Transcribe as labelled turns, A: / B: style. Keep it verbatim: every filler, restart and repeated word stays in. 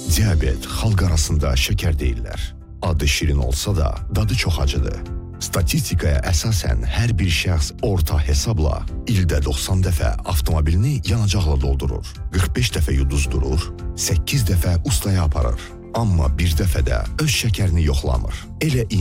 A: Diabet xalq arasında şəkər deyirlər. Adı şirin olsa da, dadı çox acıdır. Statistikaya əsasən hər bir şəxs orta hesabla ildə doxsan dəfə avtomobilini yanacaqla doldurur, qırx beş dəfə yuduzdurur, səkkiz dəfə ustaya aparır. Amma bir dəfə də öz şəkərini yoxlamır. Elə